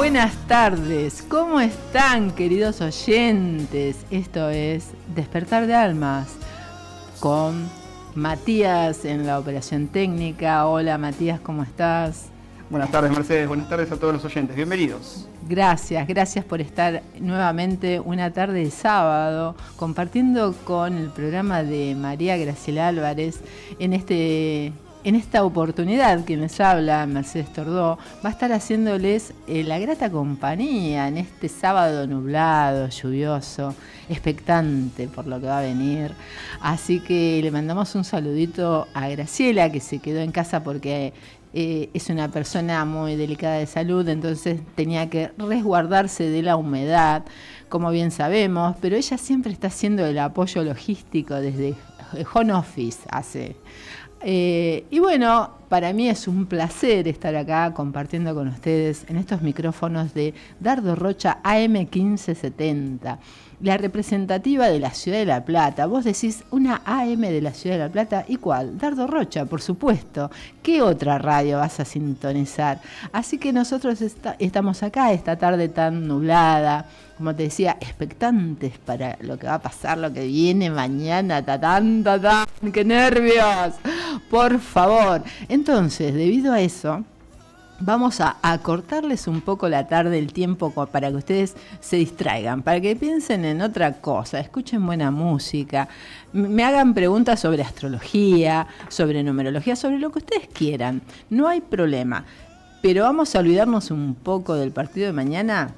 Buenas tardes, ¿cómo están, queridos oyentes? Esto es Despertar de Almas con Matías en la operación técnica. Hola Matías, ¿cómo estás? Buenas tardes, Mercedes, buenas tardes a todos los oyentes, bienvenidos. Gracias por estar nuevamente una tarde de sábado compartiendo con el programa de María Graciela Álvarez en esta oportunidad. Quien les habla, Mercedes Tordó, va a estar haciéndoles la grata compañía en este sábado nublado, lluvioso, expectante por lo que va a venir. Así que le mandamos un saludito a Graciela, que se quedó en casa porque es una persona muy delicada de salud, entonces tenía que resguardarse de la humedad, como bien sabemos, pero ella siempre está haciendo el apoyo logístico desde home office y bueno, para mí es un placer estar acá compartiendo con ustedes en estos micrófonos de Dardo Rocha AM 1570, la representativa de la Ciudad de La Plata. Vos decís, una AM de la Ciudad de La Plata, ¿y cuál? Dardo Rocha, por supuesto. ¿Qué otra radio vas a sintonizar? Así que nosotros estamos acá esta tarde tan nublada, como te decía, expectantes para lo que va a pasar, lo que viene mañana. ¡Tatán! ¡Qué nervios! Por favor. Entonces, debido a eso, vamos a acortarles un poco la tarde, el tiempo, para que ustedes se distraigan, para que piensen en otra cosa, escuchen buena música, me hagan preguntas sobre astrología, sobre numerología, sobre lo que ustedes quieran. No hay problema. Pero vamos a olvidarnos un poco del partido de mañana